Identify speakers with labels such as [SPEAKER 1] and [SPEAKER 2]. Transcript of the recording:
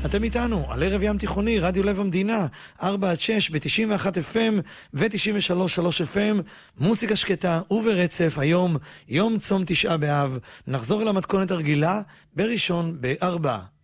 [SPEAKER 1] אתם איתנו על ערב ים תיכוני, רדיו לב המדינה, 4-6 ב-91 FM ו-93 FM, מוסיקה שקטה וברצף. היום יום צום תשעה באב, נחזור אל המתכונת הרגילה בראשון ב-4.